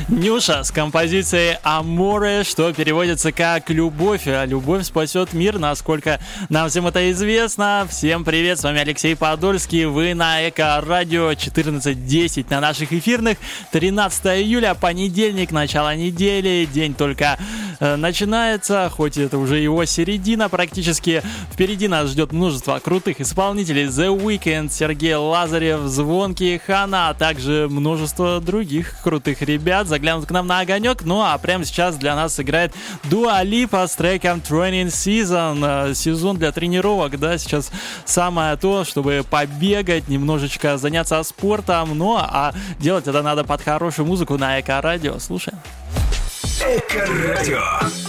Нюша с композицией «Аморе», что переводится как «Любовь». Любовь спасет мир, насколько нам всем это известно. Всем привет, с вами Алексей Подольский. Вы на Эко-радио 14:10 на наших эфирных. 13 июля, понедельник, начало недели. День только начинается, хоть это уже его середина практически. Впереди нас ждет множество крутых исполнителей: The Weeknd, Сергей Лазарев, Звонкий, Хана, а также множество других крутых ребят заглянут к нам на огонек. Ну а прямо сейчас для нас играет Dua Lipa с треком Training Season. Сезон для тренировок, да, сейчас самое то, чтобы побегать, немножечко заняться спортом. Ну а делать это надо под хорошую музыку на Эко-радио. Слушаем. Эко-радио.